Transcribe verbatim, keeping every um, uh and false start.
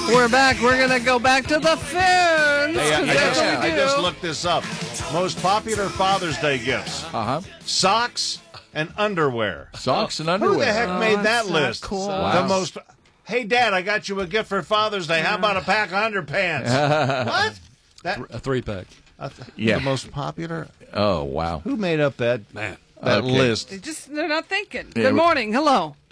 We're back. We're going to go back to the phones. Hey, I, I, That's just, what we I do. just looked this up. Most popular Father's Day gifts. Uh-huh. Socks and underwear. Socks and underwear. Who the heck Oh, made that's that not list? cool. Wow. The most. Hey, Dad, I got you a gift for Father's Day. How about a pack of underpants? What? That A three-pack. uh, th- Yeah. The most popular. Oh, wow. Who made up that Man. that Okay. list? They just, they're not thinking. Yeah, Good we- morning. Hello.